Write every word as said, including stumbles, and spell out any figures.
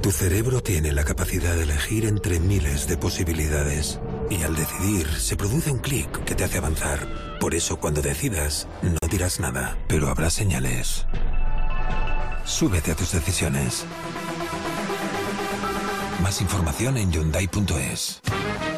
Tu cerebro tiene la capacidad de elegir entre miles de posibilidades. Y al decidir, se produce un clic que te hace avanzar. Por eso, cuando decidas, no dirás nada, pero habrá señales. Súbete a tus decisiones. Más información en Hyundai punto es.